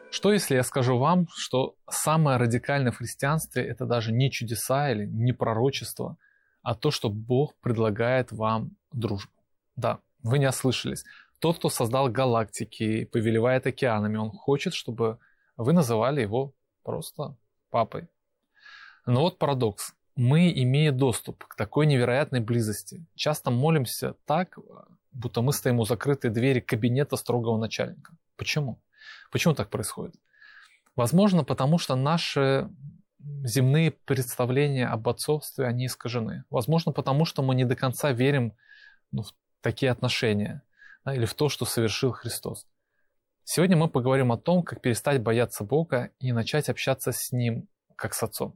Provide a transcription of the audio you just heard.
Что если я скажу вам, что самое радикальное в христианстве – это даже не чудеса или не пророчество, а то, что Бог предлагает вам дружбу? Да, вы не ослышались. Тот, кто создал галактики, повелевает океанами, он хочет, чтобы вы называли его просто папой. Но вот парадокс. Мы, имея доступ к такой невероятной близости, часто молимся так, будто мы стоим у закрытой двери кабинета строгого начальника. Почему? Почему так происходит? Возможно, потому что наши земные представления об отцовстве, они искажены. Возможно, потому что мы не до конца верим в такие отношения, да, или в то, что совершил Христос. Сегодня мы поговорим о том, как перестать бояться Бога и начать общаться с Ним как с Отцом.